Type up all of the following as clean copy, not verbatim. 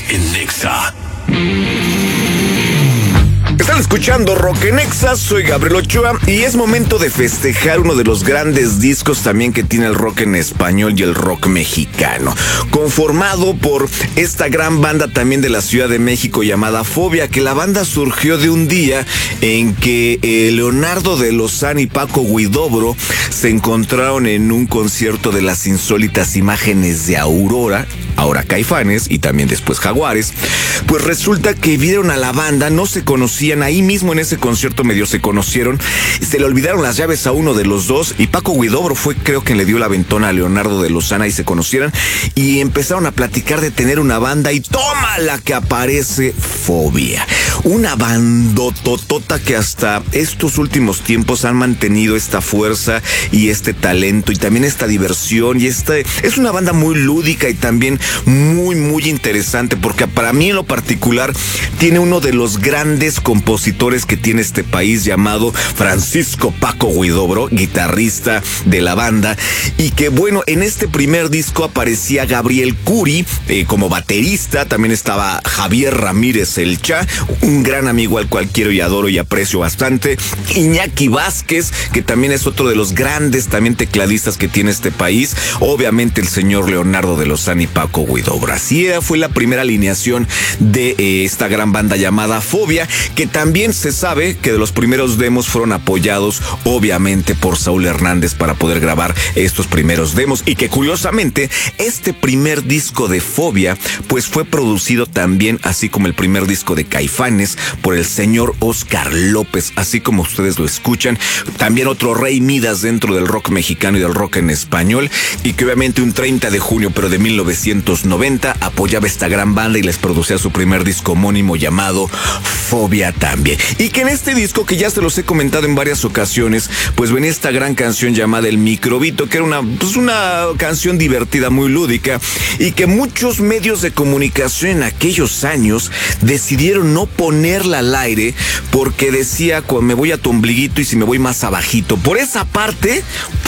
en Nexa. Están escuchando Rock en Nexa, soy Gabriel Ochoa y es momento de festejar uno de los grandes discos también que tiene el rock en español y el rock mexicano, conformado por esta gran banda también de la Ciudad de México llamada Fobia, que la banda surgió de un día en que Leonardo de Lozán y Paco Huidobro se encontraron en un concierto de las insólitas imágenes de Aurora, ahora Caifanes y también después Jaguares. Pues resulta que vieron a la banda, no se conocían, ahí mismo en ese concierto medio se conocieron, se le olvidaron las llaves a uno de los dos y Paco Huidobro fue creo que le dio la ventona a Leonardo de Lozán y se conocieran y empezaron a platicar de tener una banda y toma la que aparece Fobia, una bandototota que hasta estos últimos tiempos han mantenido esta fuerza y este talento y también esta diversión y es una banda muy lúdica y también muy interesante porque para mí en lo particular tiene uno de los grandes compositores que tiene este país llamado Francisco Paco Huidobro, guitarrista de la banda, y que bueno, en este primer disco aparecía Gabriel Curi como baterista, también estaba Javier Ramírez el Cha, un gran amigo al cual quiero y adoro y aprecio bastante, Iñaki Vázquez, que también es otro de los grandes también tecladistas que tiene este país, obviamente el señor Leonardo de Lozán y Paco Huidobro. Así fue la primera alineación de esta gran banda llamada Fobia, que también se sabe que de los primeros demos fueron apoyados obviamente por Saúl Hernández para poder grabar estos primeros demos y que curiosamente este primer disco de Fobia pues fue producido también, así como el primer disco de Caifanes, por el señor Óscar López, así como ustedes lo escuchan, también otro rey Midas dentro del rock mexicano y del rock en español, y que obviamente un 30 de junio pero de 1990 apoyaba esta gran banda y les producía su primer disco homónimo llamado Fobia también. Y que en este disco, que ya se los he comentado en varias ocasiones, pues venía esta gran canción llamada El Microbito, que era una canción divertida, muy lúdica, y que muchos medios de comunicación en aquellos años decidieron no ponerla al aire porque decía, me voy a tu ombliguito y si me voy más abajito. Por esa parte,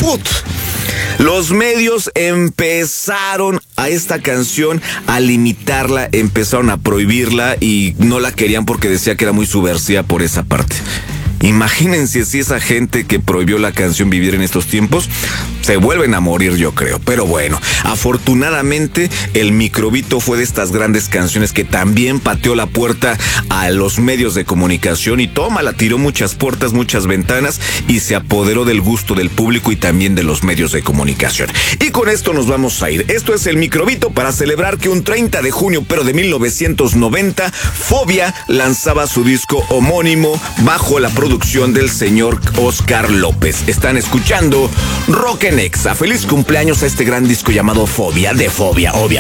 los medios empezaron a esta canción a limitarla, empezaron a prohibirla y no la querían porque decía que era muy subversiva por esa parte. Imagínense si esa gente que prohibió la canción vivir en estos tiempos, se vuelven a morir, yo creo. Pero bueno, afortunadamente El Microbito fue de estas grandes canciones que también pateó la puerta a los medios de comunicación y la tiró muchas puertas, muchas ventanas y se apoderó del gusto del público y también de los medios de comunicación. Y con esto nos vamos a ir. Esto es El Microbito para celebrar que un 30 de junio, pero de 1990, Fobia lanzaba su disco homónimo bajo la producción del señor Óscar López. Están escuchando Rock en Nexa. Feliz cumpleaños a este gran disco llamado Fobia, de Fobia, obviamente.